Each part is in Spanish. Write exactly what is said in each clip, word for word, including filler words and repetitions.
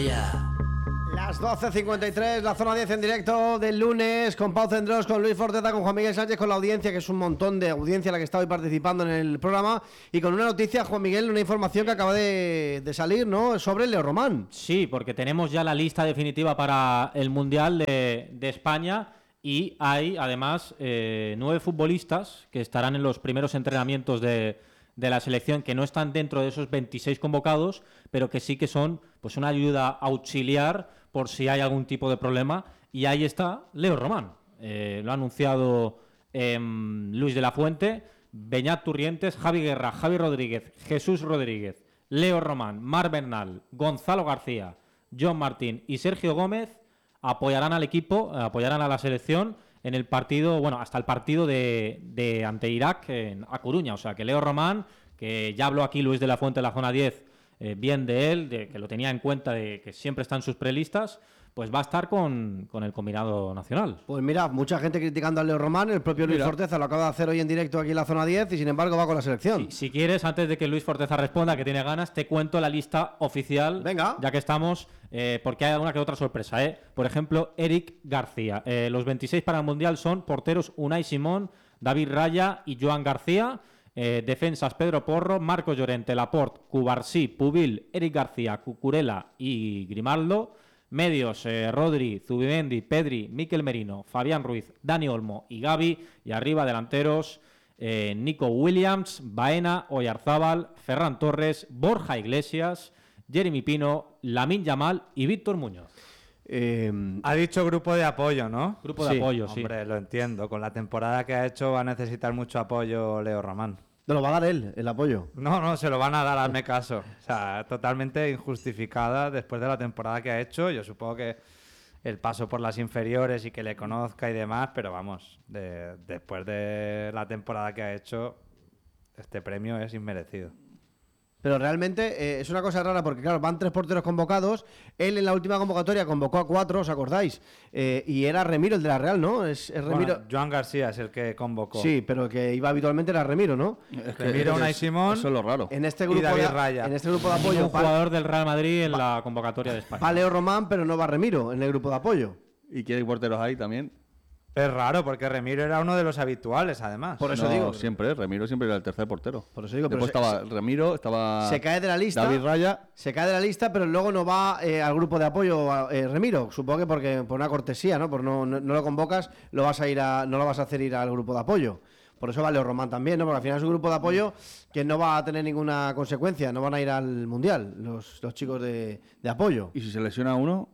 ya. Las doce cincuenta y tres, la zona diez en directo del lunes, con Pau Cendrós, con Luis Forteza, con Juan Miguel Sánchez, con la audiencia, que es un montón de audiencia la que está hoy participando en el programa, y con una noticia, Juan Miguel, una información que acaba de, de salir, ¿no?, sobre Leo Román. Sí, porque tenemos ya la lista definitiva para el Mundial de, de España, y hay además eh, nueve futbolistas que estarán en los primeros entrenamientos de, de la selección, que no están dentro de esos veintiséis convocados, pero que sí que son pues una ayuda auxiliar por si hay algún tipo de problema, y ahí está Leo Román. Eh, lo ha anunciado eh, Luis de la Fuente, Beñat Turrientes, Javi Guerra, Javi Rodríguez, Jesús Rodríguez, Leo Román, Mar Bernal, Gonzalo García, John Martín y Sergio Gómez apoyarán al equipo, apoyarán a la selección en el partido, bueno, hasta el partido de, de ante Irak en A Coruña. O sea, que Leo Román, que ya habló aquí Luis de la Fuente en la zona diez, eh, bien de él, de que lo tenía en cuenta, de que siempre está en sus prelistas, pues va a estar con, con el combinado nacional. Pues mira, mucha gente criticando a Leo Román, el propio Luis mira. Forteza lo acaba de hacer hoy en directo aquí en la zona diez, y sin embargo va con la selección. Si, si quieres, antes de que Luis Forteza responda, que tiene ganas, te cuento la lista oficial. Venga. Ya que estamos, eh, porque hay alguna que otra sorpresa, ¿eh? Por ejemplo, Eric García. Eh, los veintiséis para el Mundial son porteros Unai Simón, David Raya y Joan García. Eh, defensas Pedro Porro, Marcos Llorente, Laporte, Cubarsí, Pubil, Eric García, Cucurella y Grimaldo. Medios, eh, Rodri, Zubimendi, Pedri, Mikel Merino, Fabián Ruiz, Dani Olmo y Gavi. Y arriba delanteros, eh, Nico Williams, Baena, Oyarzábal, Ferran Torres, Borja Iglesias, Jeremy Pino, Lamine Yamal y Víctor Muñoz. Eh, ha dicho grupo de apoyo, ¿no? Grupo de sí, apoyo, sí. Hombre, lo entiendo. Con la temporada que ha hecho va a necesitar mucho apoyo Leo Román. No lo va a dar él, el apoyo. No, no, se lo van a dar, hazme caso. O sea, totalmente injustificada después de la temporada que ha hecho. Yo supongo que el paso por las inferiores y que le conozca y demás, pero vamos, de, después de la temporada que ha hecho, este premio es inmerecido. Pero realmente eh, es una cosa rara porque, claro, van tres porteros convocados. Él en la última convocatoria convocó a cuatro, ¿os acordáis? Eh, y era Remiro, el de la Real, ¿no? Es, es Remiro. Bueno, Joan García es el que convocó. Sí, pero el que iba habitualmente era Remiro, ¿no? Es que Remiro, Unai Simón. Eso es lo raro. En este grupo, y David de, Raya. En este grupo de apoyo. Un jugador del Real Madrid en la convocatoria de España. Va Leo Román, pero no va Remiro en el grupo de apoyo. ¿Y qué porteros hay también? Es raro porque Remiro era uno de los habituales, además. Por eso no, digo. Siempre, Remiro siempre era el tercer portero. Por eso digo, Después pero estaba se, Remiro, estaba. Se cae de la lista. David Raya. Se cae de la lista, pero luego no va eh, al grupo de apoyo eh, Remiro. Supongo que porque por una cortesía, ¿no? Por no, no, no lo convocas, lo vas a ir a, no lo vas a hacer ir al grupo de apoyo. Por eso va Leo Román también, ¿no? Porque al final es un grupo de apoyo que no va a tener ninguna consecuencia, no van a ir al Mundial los, los chicos de, de apoyo. Y si se lesiona uno.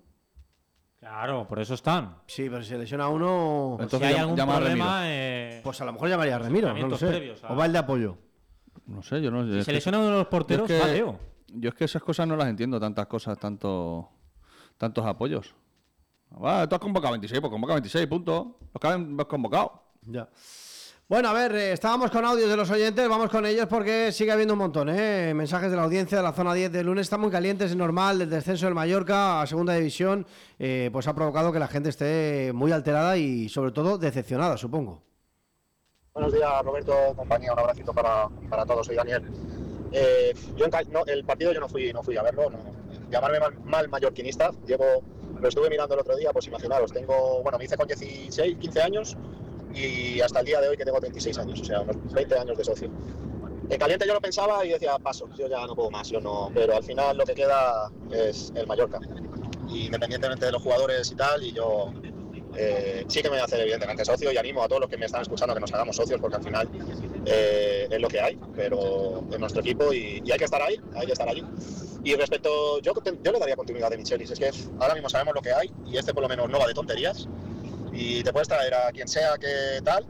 Claro, por eso están. Sí, pero si se lesiona uno... Entonces, si hay algún problema... Eh, pues a lo mejor llamaría a Remiro, no lo sé. Previos, o va el de apoyo. No sé, yo no sé. Si se lesiona uno de los porteros, yo es que, va Leo. Yo es que esas cosas no las entiendo, tantas cosas, tanto, tantos apoyos. Va, tú has convocado veintiséis, pues convoca veintiséis, punto. Los que han convocado. Ya. Bueno, a ver, eh, estábamos con audios de los oyentes, vamos con ellos porque sigue habiendo un montón, ¿eh? Mensajes de la audiencia de la zona diez del lunes, están muy calientes, es normal, el descenso del Mallorca a segunda división, eh, pues ha provocado que la gente esté muy alterada y sobre todo decepcionada, supongo. Buenos días, Roberto, compañía, un abracito para, para todos, soy Daniel. Eh, yo en, no, el partido yo no fui, no fui a verlo, no, llamarme mal, mal mallorquinista, llevo, lo estuve mirando el otro día, pues imaginaros, tengo, bueno, me hice con dieciséis, quince años, y hasta el día de hoy que tengo treinta y seis años, o sea, unos veinte años de socio. En caliente yo lo pensaba y decía, paso, yo ya no puedo más, yo no, pero al final lo que queda es el Mallorca, y independientemente de los jugadores y tal, y yo eh, sí que me voy a hacer evidentemente socio y animo a todos los que me están escuchando a que nos hagamos socios porque al final eh, es lo que hay, pero es nuestro equipo y, y hay que estar ahí, hay que estar allí. Y respecto, yo, yo le daría continuidad a Michelis, es que ahora mismo sabemos lo que hay y este por lo menos no va de tonterías. Y te puedes traer a quien sea que tal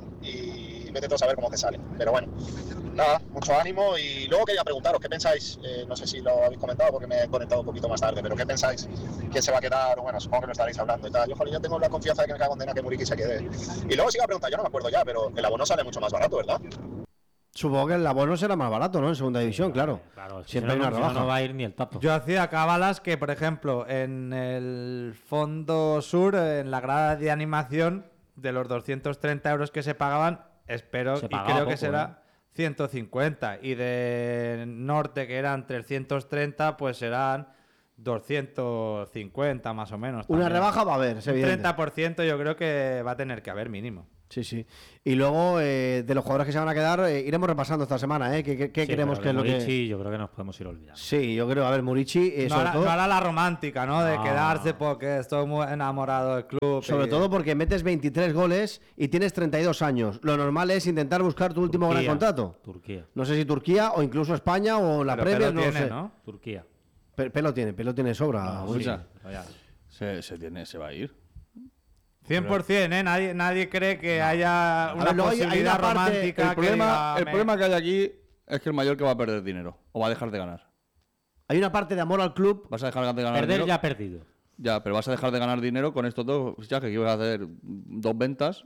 y vete todo a saber cómo te sale. Pero bueno, nada, mucho ánimo. Y luego quería preguntaros, ¿qué pensáis? Eh, no sé si lo habéis comentado porque me he conectado un poquito más tarde, pero ¿qué pensáis? ¿Quién se va a quedar? Bueno, supongo que lo estaréis hablando y tal. Yo, joder, yo tengo la confianza de que me cago en Dena que Muriqui se quede. Y luego sí iba a preguntar, yo no me acuerdo ya, pero el abono sale mucho más barato, ¿verdad? Supongo que el abono será más barato, ¿no? En segunda división, claro. Claro, siempre si no, hay una no, rebaja. Si no, no va a ir ni el tato. Yo hacía cábalas que, por ejemplo, en el Fondo Sur, en la grada de animación, de los doscientos treinta euros que se pagaban, espero se y creo creo poco, que será ¿eh? ciento cincuenta. Y de Norte, que eran trescientos treinta, pues serán doscientos cincuenta más o menos. Una también. rebaja va a haber, es Un evidente. treinta por ciento yo creo que va a tener que haber mínimo. Sí, sí. Y luego, eh, de los jugadores que se van a quedar, eh, iremos repasando esta semana, ¿eh? ¿Qué, qué- qué Sí, creemos pero que es de lo que...? Murici yo creo que nos podemos ir olvidando. Sí, yo creo, a ver, Murici, eh, no, sobre hará, todo... no hará la romántica, ¿no? De No. quedarse porque estoy muy enamorado del club. Sobre y- todo porque metes veintitrés goles y tienes treinta y dos años. Lo normal es intentar buscar tu último gran Turquía, contrato. Turquía. No sé si Turquía o incluso España o la Pero Premier, pelo no tiene, sé. ¿no? Turquía. Pe- Pelo tiene, pelo tiene sobra. No, Murici. sí, Mucha. pero ya. Se, se, tiene, se va a ir. cien por ciento, ¿eh? Nadie, nadie cree que haya una ver, luego hay- hay posibilidad una parte- romántica. El que problema, diga, el "Me- problema que hay aquí es que el Mallorca va a perder dinero. O va a dejar de ganar. Hay una parte de amor al club. Vas a dejar de ganar Perder dinero. ya ha perdido. Ya, pero vas a dejar de ganar dinero con estos dos fichajes que ibas a hacer dos ventas.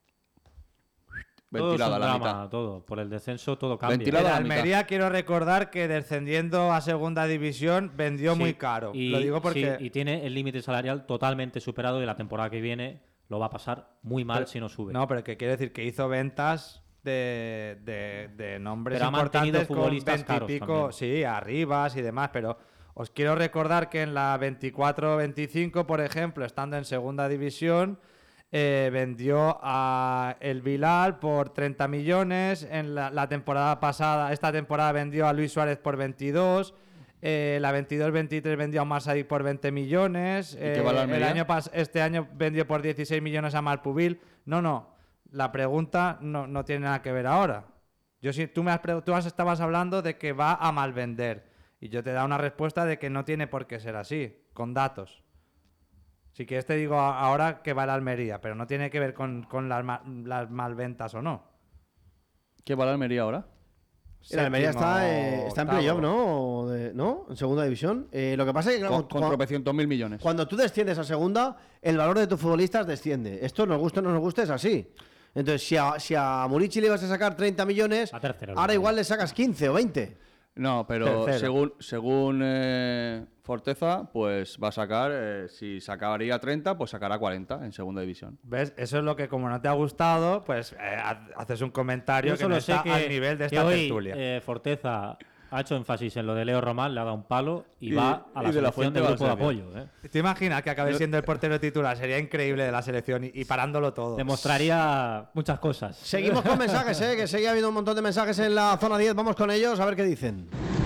Todo es Ventilada un la drama, mitad. todo. Por el descenso todo cambia. Ventilada. El la mitad. Almería, quiero recordar que descendiendo a segunda división vendió Sí, muy caro. Y, Lo digo porque. sí, y tiene el límite salarial totalmente superado y la temporada que viene lo va a pasar muy mal si no sube. No, pero que quiere decir que hizo ventas de, de, de nombres Pero ha mantenido importantes con futbolistas veinte y caros pico, también. sí, arribas y demás, pero os quiero recordar que en la veinticuatro veinticinco, por ejemplo, estando en segunda división, eh, vendió a el Bilal por treinta millones, en la, la temporada pasada, esta temporada vendió a Luis Suárez por veintidós. Eh, la veintidós veintitrés vendió a Marsadik por veinte millones. ¿Y qué va la Eh, el Almería? año pas- este año vendió por dieciséis millones a Malpubil. No, no. La pregunta no, no tiene nada que ver ahora. Yo sí, tú me has pre- tú has- estabas hablando de que va a malvender. Y yo te he dado una respuesta de que no tiene por qué ser así, con datos. Si quieres te digo a- ahora que va la Almería, pero no tiene que ver con, con las, ma- las malventas o no. ¿Qué va la Almería ahora? El Almería está, eh, está en octavo. playoff, ¿no? O de- ¿no? En segunda división. Eh, lo que pasa es que, claro, Con, con cu- tropecientos mil millones. cuando tú desciendes a segunda, el valor de tus futbolistas desciende. Esto nos gusta o no nos gusta, es así. Entonces, si a, si a Murici le ibas a sacar treinta millones, A tercero, ahora ¿no? igual le sacas quince o veinte. No, pero Tercero. según, según eh, Forteza, pues va a sacar, eh, si sacaría treinta, pues sacará cuarenta en segunda división. ¿Ves? Eso es lo que, como no te ha gustado, pues eh, ha- haces un comentario Yo que solo no sé está que, al nivel de que esta hoy tertulia. eh, Forteza ha hecho énfasis en lo de Leo Román, le ha dado un palo y, Y- va a la y de la selección Fuente del va al grupo de Sevilla. apoyo. ¿eh? ¿Te imaginas que acabe siendo el portero titular? Sería increíble de la selección y, y parándolo todo. Demostraría muchas cosas. Seguimos con mensajes, ¿eh? Que sigue habiendo un montón de mensajes en la zona diez. Vamos con ellos a ver qué dicen.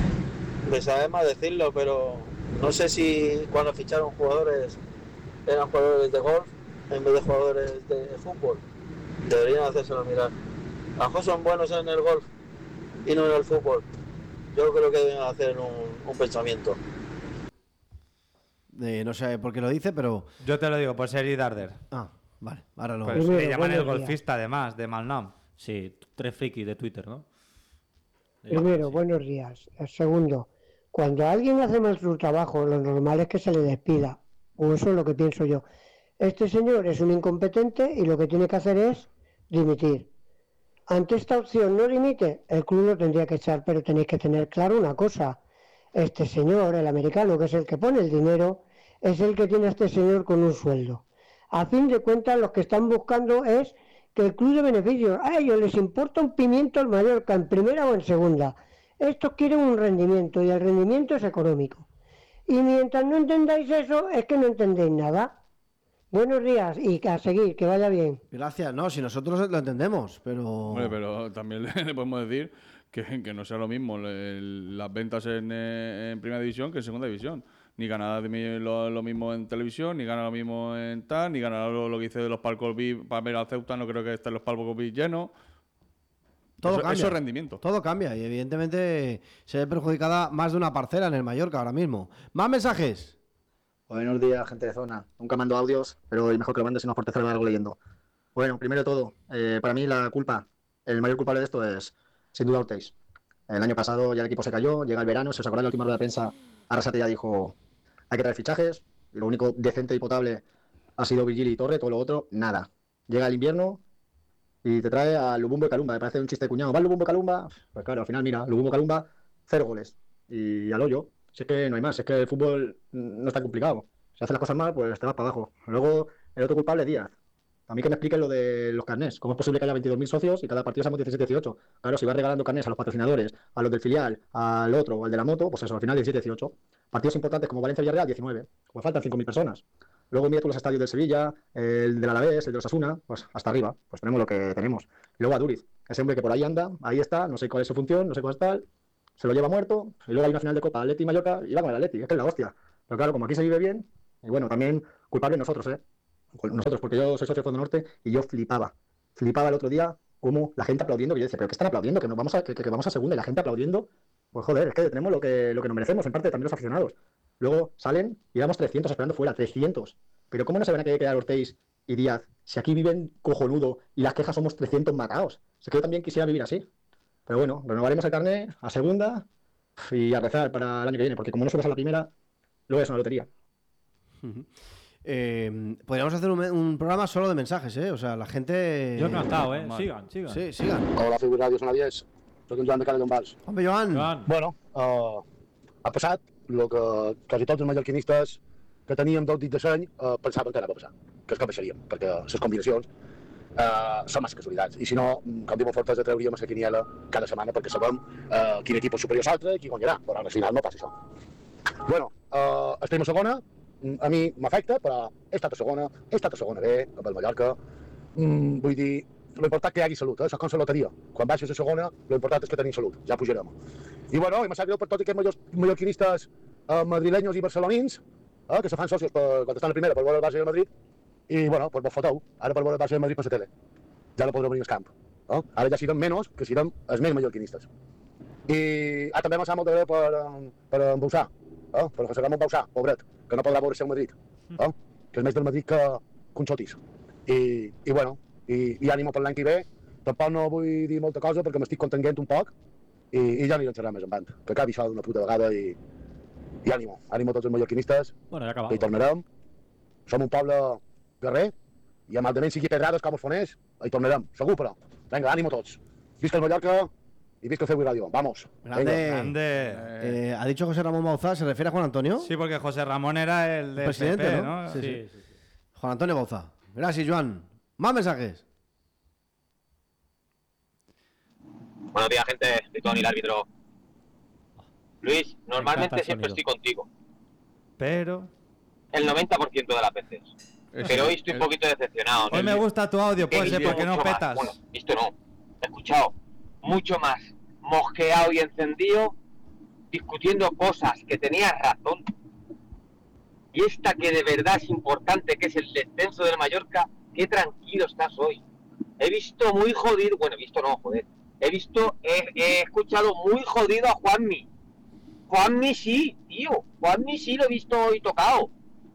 Me sabe más decirlo, pero no sé si cuando ficharon jugadores eran jugadores de golf en vez de jugadores de fútbol. Deberían hacérselo mirar. A lo mejor son buenos en el golf y no en el fútbol. Yo creo que deben hacer un, un pensamiento. Eh, no sé por qué lo dice, pero... Yo te lo digo, por ser Darder. Ah, vale. Ahora lo... Pues Primero, le llaman el buenos días. golfista, además, de Malnom. Sí, tres frikis de Twitter, ¿no? Primero, Sí. buenos días. El segundo, cuando alguien hace mal su trabajo, lo normal es que se le despida. O eso es lo que pienso yo. Este señor es un incompetente y lo que tiene que hacer es dimitir. Ante esta opción no dimite, el club lo tendría que echar, pero tenéis que tener claro una cosa. Este señor, el americano, que es el que pone el dinero, es el que tiene a este señor con un sueldo. A fin de cuentas, lo que están buscando es que el club de beneficios, a ellos les importa un pimiento el Mallorca, en primera o en segunda. Estos quieren un rendimiento y el rendimiento es económico. Y mientras no entendáis eso, es que no entendéis nada. Buenos días y a seguir, que vaya bien. Gracias. No, si nosotros lo entendemos, pero... Hombre, pero también le, le podemos decir que, que no sea lo mismo el- las ventas en, eh, en primera división que en segunda división. Ni ganará de mi- lo, lo mismo en televisión, ni gana lo mismo en tal, ni ganará lo, lo que hice de los palcos V I P para ver al Ceuta, no creo que estén los palcos V I P llenos. Todo eso, cambia. eso es rendimiento. Todo cambia y evidentemente se ve perjudicada más de una parcela en el Mallorca ahora mismo. Más mensajes. Buenos días, gente de zona. Nunca mando audios, pero es mejor que lo mandes si no por tercero algo leyendo. Bueno, primero de todo, eh, para mí la culpa, el mayor culpable de esto es, sin duda, Ortiz. El año pasado ya el equipo se cayó, llega el verano, si os acordáis de la última rueda de prensa, Arrasate ya dijo, hay que traer fichajes, lo único decente y potable ha sido Virgili y Torre, todo lo otro, nada. Llega el invierno y te trae a Lubumbo y Calumba, me parece un chiste de cuñado. ¿Va Lubumbo y Calumba? Pues claro, al final, mira, Lubumbo y Calumba, cero goles. Y al hoyo. Si es que no hay más, es que el fútbol no está complicado. Si haces las cosas mal, pues te vas para abajo. Luego, el otro culpable, Díaz. A mí que me expliquen lo de los carnés. ¿Cómo es posible que haya veintidós mil socios y cada partido seamos diecisiete dieciocho? Claro, si vas regalando carnés a los patrocinadores, a los del filial, al otro o al de la moto, pues eso, al final diecisiete dieciocho. partidos importantes como Valencia-Villarreal, diecinueve, pues faltan cinco mil personas. Luego mira tú los estadios del Sevilla, el del Alavés, el de Osasuna, pues hasta arriba, pues tenemos lo que tenemos. Y luego a Duriz, ese hombre que por ahí anda, ahí está, no sé cuál es su función, no sé cuál es tal, se lo lleva muerto, y luego hay una final de Copa, Atleti y Mallorca, y va con el Atleti, es que es la hostia. Pero claro, como aquí se vive bien, y bueno, también culpable nosotros, ¿eh? Nosotros, porque yo soy socio de Fondo Norte, y yo flipaba, flipaba el otro día como la gente aplaudiendo, que yo decía, ¿pero qué están aplaudiendo? Que nos vamos a, que, que vamos a segunda, y la gente aplaudiendo, pues joder, es que tenemos lo que, lo que nos merecemos, en parte también los aficionados. Luego salen y damos trescientos esperando fuera, trescientos. Pero ¿cómo no se van a quedar Ortiz y Díaz si aquí viven cojonudo y las quejas somos trescientos matados? Es que yo también quisiera vivir así. Pero bueno, renovaremos el carnet a segunda y a rezar para el año que viene, porque como no subes a la primera, luego es una lotería. Uh-huh. Eh, podríamos hacer un, un programa solo de mensajes, ¿eh? O sea, la gente... Yo he encantado, ¿eh? Sigan, sigan. Sí, sigan. Hola, Fibra Radio, zona diez. Soc en Joan de Caledon Vals. Hombre, Joan. Joan. Bueno, uh, ha passat el que quasi tots els mallorquinistes que teníem del dit de seny uh, pensaven que anava a passar, que és que baixaríem, perquè les combinacions uh, són massa casualitats. I si no, com diu Fortesa, trauríem la quiniela cada setmana perquè sabem uh, quin equip és superior a l'altre i qui guanyarà, però al final no passa això. Bueno, uh, estem a segona, a mi m'afecta, però he estat a segona, he estat a segona bé, amb el Mallorca, mm, vull dir, l'important que hi hagi salut, eh? Això com la loteria. Quan baixes a segona, l'important és que tenim salut, ja pujarem. I bueno, i m'ha sap greu per tots aquests mallorquinistes eh, madrileños i barcelonins, eh, que se fan socios per, quan estan a primera per veure el Barça de Madrid, i bueno, pues vos foteu, ara per veure el Barça de Madrid per la tele. Ja no podreu venir al camp. Eh? Ara ja serem menys que serem els més mallorquinistes. I ah, també m'ha sap molt de greu per, per en Bausà, eh? per José Ramón Bausà, pobret, que no podrà veure el seu Madrid, eh? que és més del Madrid que, que un xotis. I, i bueno, i, i ànimo per l'any que ve. Tampoc no vull dir molta cosa perquè m'estic contenguent un poc i, i ja anirem xerrant més endavant, que acabi això d'una puta vegada i, i ànimo, ànimo a tots els mallorquinistes, Bueno, ja ha que hi acabat. tornarem. Som un poble guerrer i amb almenys sigui pedrades com els foners, hi tornarem, segur però. Vinga, ànimo a tots. Visca el Mallorca y visca el C W Radio. Vamos. Grande. Venga. Grande. Eh, ¿Ha dicho José Ramón Bauzá? ¿Se refiere a Juan Antonio? Sí, porque José Ramón era el de Presidente, P P, ¿no? ¿no? Sí, sí. Sí, sí, sí. Juan Antonio Bauzá. Gracias, Joan. Más mensajes. Buenos días, gente. Soy Tony, el árbitro. Luis, normalmente el siempre sonido. estoy contigo. Pero El noventa por ciento de las veces. Es- Pero hoy estoy un es- poquito decepcionado. hoy ¿no? me gusta tu audio, He pues, ¿eh? visto Porque no mucho más- petas. Bueno, visto no. He escuchado mucho más mosqueado y encendido discutiendo cosas que tenías razón. Y esta que de verdad es importante, que es el descenso del Mallorca, qué tranquilo estás hoy. He visto muy jodido, bueno, he visto no, joder. He visto, he, he escuchado muy jodido a Juanmi. Juanmi sí, tío. Juanmi sí lo he visto hoy tocado.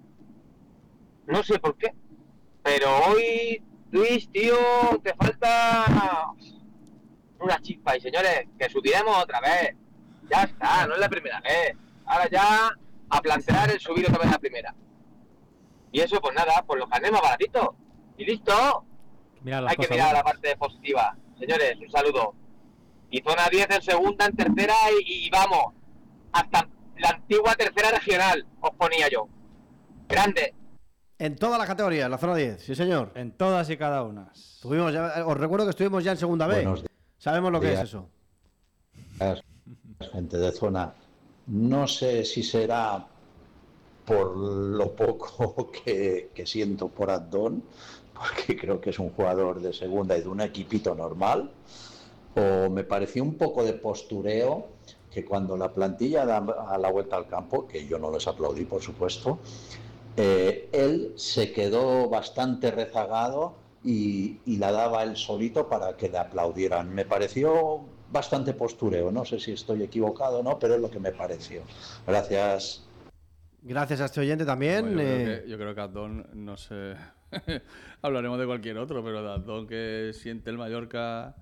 No sé por qué. Pero hoy, Luis, tío, te falta una chispa. Y señores, que subiremos otra vez. Ya está, no es la primera vez. Ahora ya a plantear el subir otra vez a la primera. Y eso, pues nada, pues lo ganemos baratito. Y listo. Mira las Hay que cosas mirar la buenas. parte positiva. Señores, un saludo. Y zona diez en segunda, en tercera y, y vamos. Hasta la antigua tercera regional, os ponía yo. Grande. En todas las categorías, la zona diez, sí señor. En todas y cada una. Tuvimos ya- os recuerdo que estuvimos ya en segunda B. Buenos Sabemos lo que es días. eso. días, gente de zona. No sé si será por lo poco que, que siento por Abdón, porque creo que es un jugador de segunda y de un equipito normal, o me pareció un poco de postureo que cuando la plantilla da a la vuelta al campo, que yo no les aplaudí por supuesto, eh, él se quedó bastante rezagado y, y la daba él solito para que le aplaudieran. Me pareció bastante postureo, no sé si estoy equivocado o no, pero es lo que me pareció. Gracias. Gracias a este oyente también. Bueno, yo, eh, creo que, yo creo que Abdón, no sé, hablaremos de cualquier otro, pero de Abdón que siente el Mallorca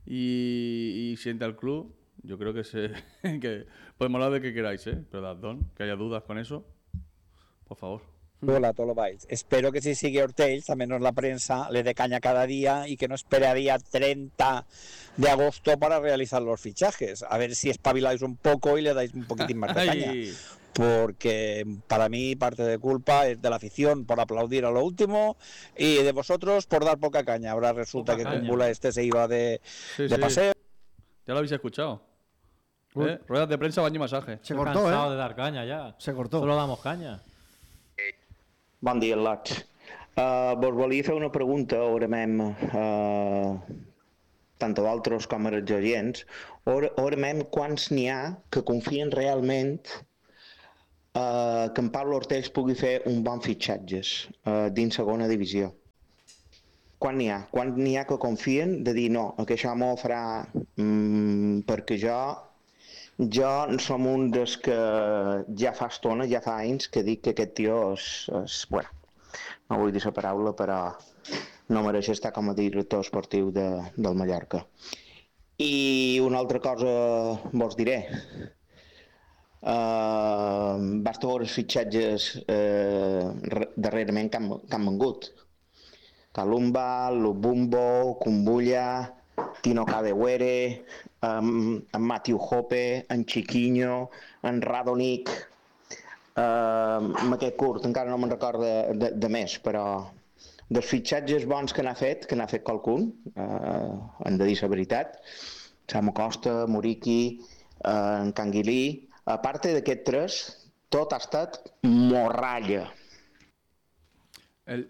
y, y siente al club, yo creo que se que podemos hablar de que queráis, ¿eh? Pero de Abdón, que haya dudas con eso, por favor. Hola a todos los vais. Espero que si sigue Ortiz, al menos la prensa, le dé caña cada día y que no espere a día treinta de agosto para realizar los fichajes. A ver si espabiláis un poco y le dais un poquitín más de caña. Ay, Porque para mí parte de culpa es de la afición por aplaudir a lo último y de vosotros por dar poca caña. Ahora resulta Poca que caña. Kumbula este se iba de, sí, de sí. paseo. ¿Ya lo habéis escuchado? ¿Eh? Ruedas de prensa, baño y masaje. Se Estoy cortó, cansado ¿eh? de dar caña ya. Se cortó. Solo damos caña. Bon dia, lots. Uh, vos volia fer una pregunta, ara mem, uh, tant a vosaltres com als agents. Ara, ara mem, quants n'hi ha que confien realment uh, que en Pablo Ortells pugui fer un bon fitxatges uh, dins segona divisió? Quan n'hi ha? Quan n'hi ha que confien de dir no, que això m'ho farà mm, perquè jo jo som un dels que ja fa estona, ja fa anys que dic que aquest tio és, és bueno, no vull dir la paraula, però no mereix estar com a director esportiu de, del Mallorca. I una altra cosa vos diré. Uh, basta veure els fitxatges uh, darrerament que han, que han vengut. Kalumba, Lubumbo, Kumbulla, Tino Kadewere, um, en Matthew Hoppe, en Chiquinho, en Radonik, uh, amb aquest curt, encara no me'n recordo de, de, de més, però dels fitxatges bons que n'ha fet, que n'ha fet qualcun, uh, hem de dir la veritat, Samu Costa, Muriqui, uh, en Canguilí, a part d'aquests tres, tot ha estat morralla. El...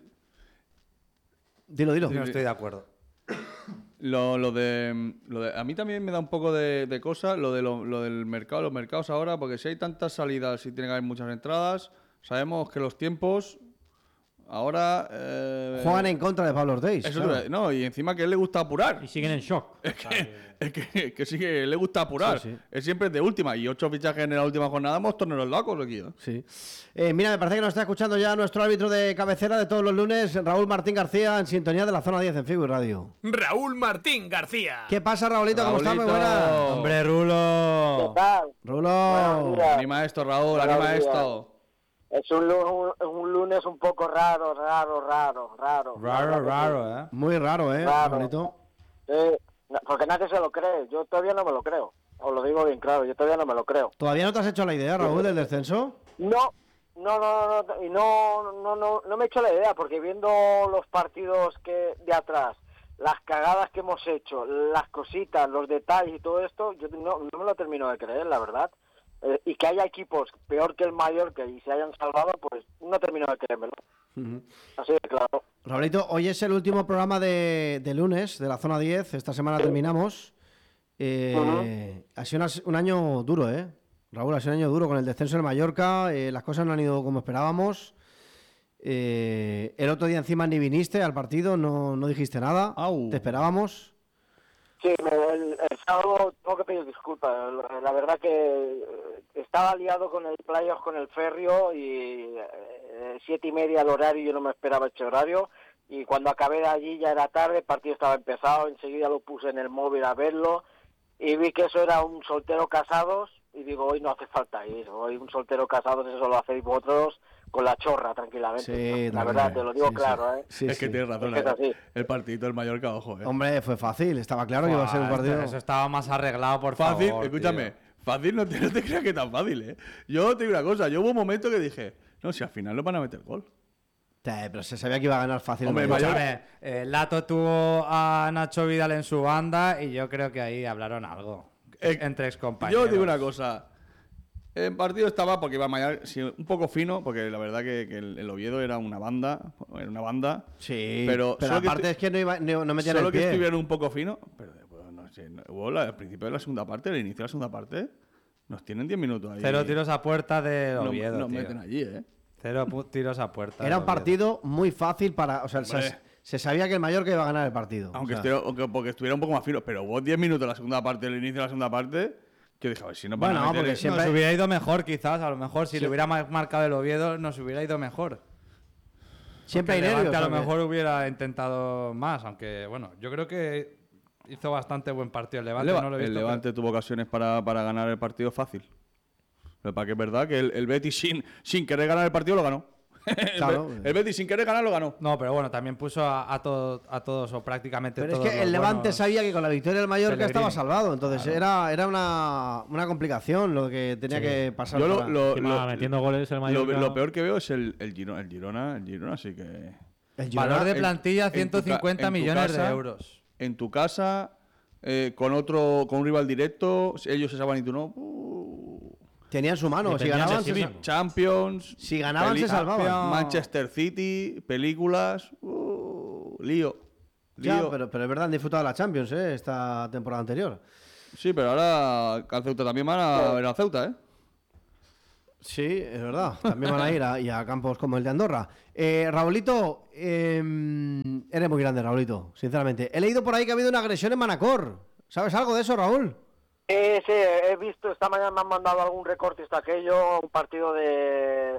Dilo, dilo. Sí, no estoy de acuerdo. Lo, lo, de, lo de... A mí también me da un poco de, de cosa lo, de lo, lo del mercado, los mercados ahora, porque si hay tantas salidas y tiene que haber muchas entradas, sabemos que los tiempos ahora... Eh, Juegan en contra de Pablo Ortells. Eso claro. es, no, y encima que a él le gusta apurar. Y siguen en shock. Es que, es que, que sí que le gusta apurar. Sí, sí. Es siempre de última. Y ocho fichajes en la última jornada, hemos torneos locos aquí. ¿eh? Sí. Eh, mira, me parece que nos está escuchando ya nuestro árbitro de cabecera de todos los lunes, Raúl Martín García, en sintonía de la zona diez en Figu Radio. Raúl Martín García. ¿Qué pasa, Raulito? ¿Cómo estás? Muy buenas. Hombre, Rulo. ¿Qué tal? Rulo. Anima esto, Raúl, Buenos anima días. esto. Es un, lu- un, un lunes un poco raro, raro, raro, raro. Raro, raro, ¿eh? Muy raro, ¿eh, Raro. Raulito? Sí, no, porque nadie se lo cree. Yo todavía no me lo creo. Os lo digo bien claro, yo todavía no me lo creo. ¿Todavía no te has hecho la idea, Raúl, del descenso? No, no, no, no, y no, no, no, no me he hecho la idea, porque viendo los partidos que de atrás, las cagadas que hemos hecho, las cositas, los detalles y todo esto, yo no, no me lo termino de creer, la verdad. Eh, y que haya equipos peor que el Mallorca y se hayan salvado, pues no termino de creérmelo. Uh-huh. Así de claro. Raulito, hoy es el último programa de, de lunes de la zona diez. Esta semana terminamos. Eh, Ujú. Ha sido una- un año duro, ¿eh? Raúl, ha sido un año duro con el descenso del Mallorca. Eh, las cosas no han ido como esperábamos. Eh, el otro día encima ni viniste al partido, no, no dijiste nada. Au. Te esperábamos. Sí, me- el, el sábado tengo que pedir disculpas. La, la verdad que eh, estaba liado con el playoff, con el Ferrio, y eh, siete y media el horario, yo no me esperaba ese horario. Y cuando acabé de allí ya era tarde, el partido estaba empezado, enseguida lo puse en el móvil a verlo y vi que eso era un soltero casados y digo, hoy no hace falta ir, hoy un soltero casados eso lo hacéis vosotros con la chorra tranquilamente. Sí, la tranquila. verdad, te lo digo Sí, claro, sí. ¿eh? Sí, es que sí. tienes razón. Es que es así. El partidito del Mallorca, ojo, eh. Hombre, fue fácil. Estaba claro que iba a ser un Buah, partido. Eso estaba más arreglado, por Fácil, favor. escúchame. tío. Fácil, no te, no te creas que tan fácil, eh. Yo te digo una cosa, yo hubo un momento que dije, no, si al final no van a meter gol. Sí, pero se sabía que iba a ganar fácil. el Hombre, Mallorca. Escúchame, eh, Lato tuvo a Nacho Vidal en su banda y yo creo que ahí hablaron algo. Eh, entre excompañeros. Yo digo una cosa. El partido estaba porque iba a Mallorca sí, un poco fino, porque la verdad que, que el, el Oviedo era una banda, era una banda. Sí, pero, pero solo que aparte estu- es que no, iba, no, no metían Solo el que pie. estuvieron un poco fino, pero después, no sé, no- hubo la- al principio de la segunda parte, al inicio de la segunda parte, nos tienen diez minutos ahí. Cero tiros a puerta de Nos- Oviedo, nos tío. meten allí, eh. Cero pu- tiros a puerta. Era de un Oviedo. partido muy fácil para. O sea, Hombre. se, se sabía que el Mallorca iba a ganar el partido. Aunque, O sea, estuviera, aunque- porque estuviera un poco más fino, pero hubo diez minutos la segunda parte, el inicio de la segunda parte, que dije, a ver si nos van Bueno, a meter... porque en- siempre- Nos hubiera ido mejor, quizás. A lo mejor, si Sí. le hubiera ma- marcado el Oviedo, nos hubiera ido mejor. siempre hay Porque el nervios. Levante a lo porque- mejor hubiera intentado más, aunque, bueno, yo creo que hizo bastante buen partido el El, Levante. Leva- no lo he el visto, Levante tuvo ocasiones para, para ganar el partido fácil. Pero para que es verdad que el, el Betis sin, sin querer ganar el partido lo ganó. El Claro. Be- el Betis sin querer ganar lo ganó. pero- No, pero bueno, también puso a, a, todo- a todos o prácticamente Pero es todos que los el Levante buenos. sabía que con la victoria del Mallorca Pellegrini. estaba salvado. Entonces era, era una, una complicación lo que tenía que pasar. Yo lo, para- lo- Encima, lo- metiendo goles el lo- Mallorca. lo peor que veo es el, el, Girona, el Girona, el Girona, así que... el Girona- Valor de en- plantilla, en tu ca- ciento cincuenta en tu millones casa- de euros. En tu casa, eh, con otro, con un rival directo, ellos se salvan y tú no. Uh, Tenían su mano, si ganaban, sí se, Champions, si ganaban se salvaban. Manchester City, películas, uh, lío. Ya, lío. pero, pero es verdad, han disfrutado la Champions, ¿eh? Esta temporada anterior. Sí, pero ahora al Ceuta también van a ver a Ceuta, ¿eh? Sí, es verdad. También van a ir a, y a campos como el de Andorra. Eh, Raulito, eh, eres muy grande, Raulito, sinceramente. He leído por ahí que ha habido una agresión en Manacor. ¿Sabes algo de eso, Raúl? Eh, sí, he visto, esta mañana me han mandado algún recorte de aquello, un partido de,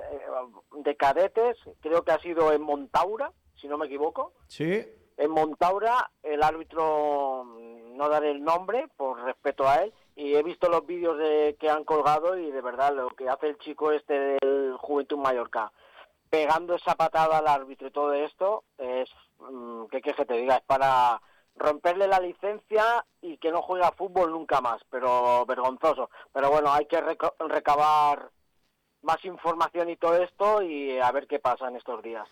de cadetes, creo que ha sido en Montaura, si no me equivoco. Sí. En Montaura, el árbitro, no daré el nombre por respeto a él, y he visto los vídeos de que han colgado y de verdad lo que hace el chico este del Juventud Mallorca, pegando esa patada al árbitro y todo esto, es, ¿qué quieres que te diga? Es para romperle la licencia y que no juegue a fútbol nunca más, pero vergonzoso. Pero bueno, hay que reco- recabar más información y todo esto y a ver qué pasa en estos días.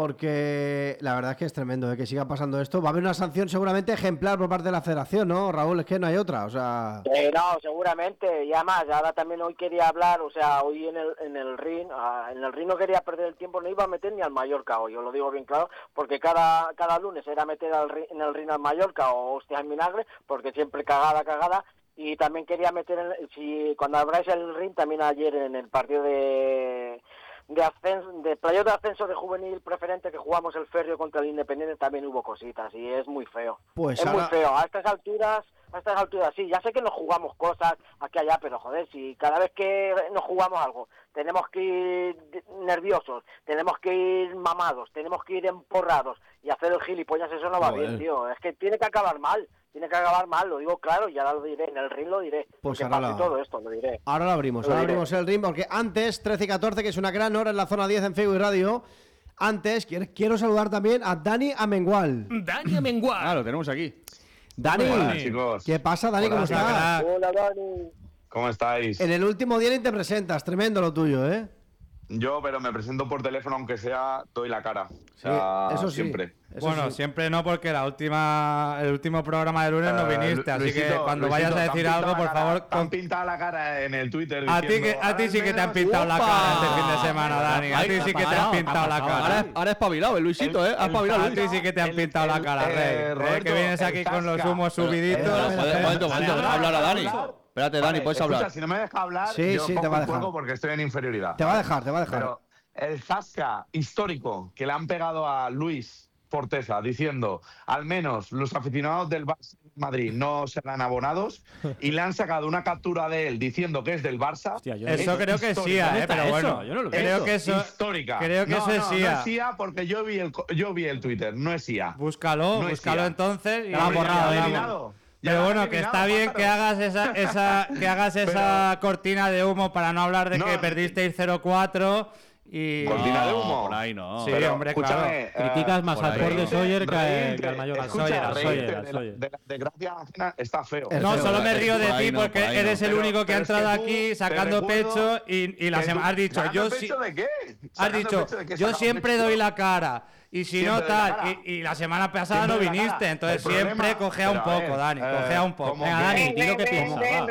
Porque la verdad es que es tremendo, ¿eh? Que siga pasando esto. Va a haber una sanción seguramente ejemplar por parte de la federación, ¿no, Raúl? Es que no hay otra, o sea... Eh, no, seguramente, y además, ahora también hoy quería hablar, o sea, hoy en el en el ring, ah, en el ring no quería perder el tiempo, no iba a meter ni al Mallorca hoy, yo lo digo bien claro, porque cada cada lunes era meter al ring, en el ring al Mallorca o hostias en vinagre, porque siempre cagada, cagada, y también quería meter, en, si cuando abráis el ring, también ayer en el partido de... de ascenso, de playoff de ascenso de juvenil preferente que jugamos el Ferrio contra el Independiente también hubo cositas y es muy feo. Pues es ahora... muy feo. A estas alturas, a estas alturas sí, ya sé que nos jugamos cosas aquí allá, pero joder, si cada vez que nos jugamos algo tenemos que ir nerviosos, tenemos que ir mamados, tenemos que ir emporrados y hacer el gilipollas, eso no va Joder. bien, tío. Es que tiene que acabar mal. Tiene que acabar mal, lo digo claro, y ahora lo diré, en el ring lo diré. Pues porque ahora pase la- todo esto, lo diré. Ahora lo abrimos, Lo ahora diré. abrimos el ring, porque antes, trece y catorce, que es una gran hora en la zona diez en Facebook y Radio, antes quiero, quiero saludar también a Dani Amengual. Dani Amengual. Ah, lo tenemos aquí. Dani, Hola, chicos. ¿qué pasa, Dani? Hola, ¿Cómo chicos. estás? Hola, Dani. ¿Cómo estáis? En el último día ni te presentas, tremendo lo tuyo, ¿eh? Yo, pero me presento por teléfono, aunque sea, doy la cara. O sea, Sí, eso sí. siempre. Eso Bueno, sí. siempre no, porque la última, el último programa de lunes no Eh, viniste, así que Luisito, cuando Luisito, vayas a te han decir pintado algo, la por cara- favor, te han con- pintado la cara en el Twitter. a ti, que, diciendo, a ti sí que te han "Al pintado la menos, cara ¡opa!". este fin de semana, Dani. A ti sí que te han pintado la cara. Ahora, ahora es espabilado, el Luisito, ¿eh? Ha espabilado, A Luis. ti sí que te han pintado la cara, el- Rey. eh, Eh, Roberto, que vienes aquí el con los Zasca. humos Pero- subiditos. Eh, Joder, momento, momento, deja hablar a Dani. Espérate, Dani, Vale, puedes escucha, hablar. si no me deja hablar, Sí, yo sí, te cojo va a el dejar. juego porque estoy en inferioridad. Te va a dejar, te va a dejar. Pero el zasca histórico que le han pegado a Luis Forteza diciendo al menos los aficionados del Barça de Madrid no serán abonados y le han sacado una captura de él diciendo que es del Barça. Hostia, yo- Eso es creo que es histórica. S I A, eh, pero eso? bueno. Yo no lo vi. Creo que eso, histórica. creo que no, eso es no, S I A. No es S I A porque yo vi el, co- yo vi el Twitter, no es S I A. Búscalo, No es búscalo S I A. entonces. Y Te lo han Ya borrado, lo han ya. eliminado. Ya Pero lo han bueno, que eliminado, está bien pájaro. que hagas esa, esa, que hagas esa cortina de humo para no hablar de No, que perdisteis cero cuatro y... Cortina de No, humo. por ahí no. Sí, Pero, hombre, escúchame, claro. Criticas más por al ahí. Port de Sawyer que, reírte, que al Mallorca. escucha, Sawyer, al reírte Sawyer, al de, la, Sawyer. de la desgracia ajena está feo. Es No, feo, solo me eh, río de por ahí ti no, porque por ahí eres no. el Pero- único que pero ha es que entrado tú, aquí te sacando recuerdo pecho y, y la que semana tú- has dicho, ¿sacando yo sí, pecho de qué? has ¿Sacando dicho, pecho de qué? yo ¿Sacando siempre pecho? doy la cara y si Siempre no doy la tal, cara. y, y la semana pasada no Siempre doy la viniste, cara. entonces El siempre problema- cojea un pero a poco, ver, Dani, eh, cojea un poco. como Venga, que- Dani, di lo que piensas, va.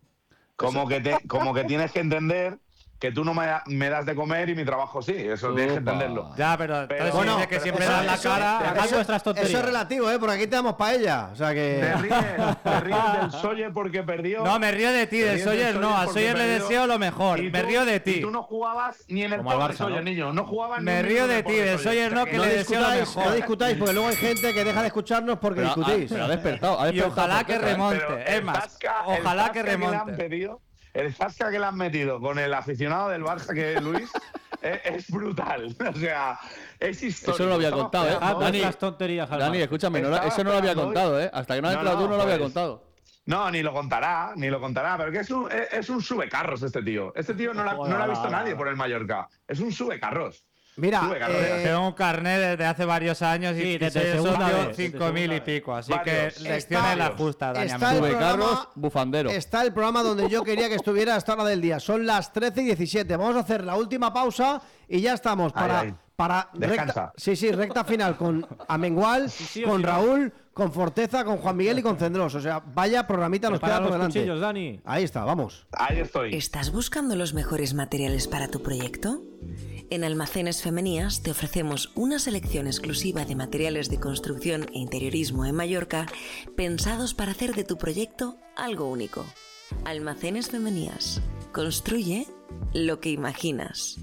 Como que, te, como que tienes que entender que tú no me, me das de comer y mi trabajo sí. Eso tienes que Opa. entenderlo. Ya, pero entonces Pero- si Bueno, dices que pero siempre eso- das la eso- cara... Dejad Eso- vuestras tonterías. Eso es relativo, ¿eh? Porque aquí te damos paella. O sea Te que... ríes, te ríes del Sawyer porque perdió. No, me río de ti, Te del ríes Sawyer no, al porque Sawyer le perdió. deseo lo mejor, Y me tú- río de Y ti. tú no jugabas ni en el Como al pobre Barça, Sawyer, ¿no? niño. No jugabas ni Me un río minuto en de el ti, pobre del Sawyer no, que No le deseo lo discutáis, mejor. no discutáis, porque luego hay gente que deja de escucharnos porque Pero, discutís. ah, pero ha despertado. Ha Y despertado ojalá que Forteza, ¿eh? remonte. Pero Es el más, Zasca- el ojalá Zasca que le han remonte. pedido, el zasca que le han metido con el aficionado del Barça, que es Luis, es, es brutal. O sea, es histórico. Eso no lo había Estamos contado, ¿eh? esperando- Dani, Vuestras tonterías, Alba. Dani, escúchame, no, Estaba eso no lo había esperando contado, hoy. ¿eh? Hasta que no has No, entrado no, tú no lo había pues, contado. No, ni lo contará, ni lo contará, pero que es un, es, es un subecarros este tío. Este tío no, la- no lo ha visto nadie por el Mallorca. Es un subecarros. Mira, Subecarros. eh, Tengo un carnet desde hace varios años y, Sí, y desde soy segunda socio vez, cinco desde mil y segunda vez. pico, así Varios. que lecciones Está- las justas, Dani. está el Sube programa- carros, bufandero. Está el programa donde yo quería que estuviera a esta hora del día. Son las trece y diecisiete. Vamos a hacer la última pausa y ya estamos para, Ay, ay. para Descansa. recta, sí, sí, recta final con Amengual, sí o con sí no. Raúl, con Forteza, con Juan Miguel y con Cendrós. O sea, vaya programita nos queda por los delante. cuchillos, Dani. Ahí está, vamos. Ahí estoy. ¿Estás buscando los mejores materiales para tu proyecto? En Almacenes Femenías te ofrecemos una selección exclusiva de materiales de construcción e interiorismo en Mallorca pensados para hacer de tu proyecto algo único. Almacenes Femenías. Construye lo que imaginas.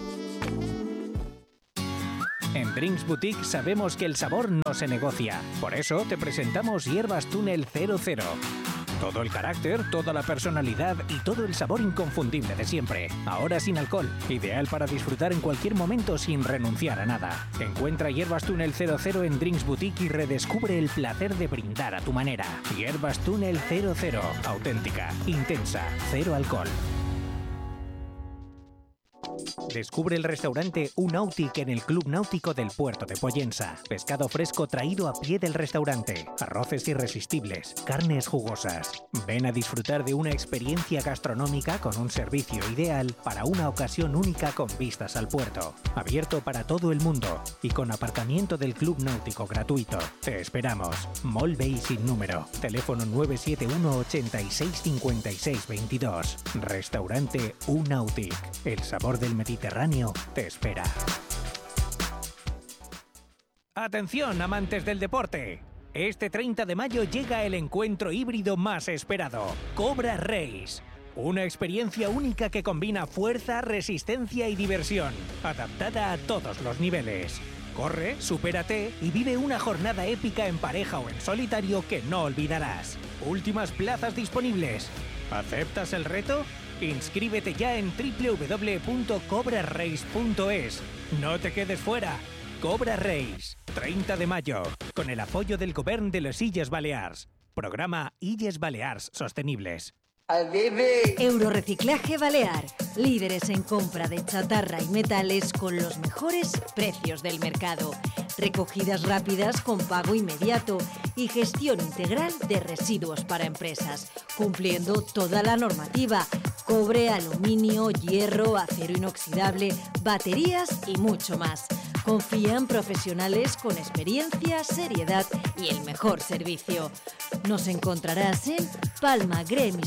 En Drinks Boutique sabemos que el sabor no se negocia. Por eso te presentamos Hierbas Túnel cero cero. Todo el carácter, toda la personalidad y todo el sabor inconfundible de siempre. Ahora sin alcohol. Ideal para disfrutar en cualquier momento sin renunciar a nada. Encuentra Hierbas Túnel cero cero en Drinks Boutique y redescubre el placer de brindar a tu manera. Hierbas Túnel cero cero. Auténtica, intensa, cero alcohol. Descubre el restaurante Unautic en el Club Náutico del Puerto de Pollensa. Pescado fresco traído a pie del restaurante. Arroces irresistibles. Carnes jugosas. Ven a disfrutar de una experiencia gastronómica con un servicio ideal para una ocasión única con vistas al puerto. Abierto para todo el mundo y con aparcamiento del Club Náutico gratuito. Te esperamos. Mall Bay sin número. Teléfono nueve siete uno ochenta y seis cincuenta y seis veintidós. Restaurante Unautic. El sabor del Mediterráneo te espera. Atención, amantes del deporte. Este treinta de mayo llega el encuentro híbrido más esperado, Cobra Race. Una experiencia única que combina fuerza, resistencia y diversión, adaptada a todos los niveles. Corre, supérate y vive una jornada épica en pareja o en solitario que no olvidarás. Últimas plazas disponibles. ¿Aceptas el reto? Inscríbete ya en doble u doble u doble u punto cobra race punto es. No te quedes fuera. Cobra Race, treinta de mayo, con el apoyo del Govern de les Illes Balears. Programa Illes Balears Sostenibles. Eurorreciclaje Balear, líderes en compra de chatarra y metales con los mejores precios del mercado. Recogidas rápidas con pago inmediato y gestión integral de residuos para empresas, cumpliendo toda la normativa: cobre, aluminio, hierro, acero inoxidable, baterías y mucho más. Confían profesionales con experiencia, seriedad y el mejor servicio. Nos encontrarás en Palma Gremis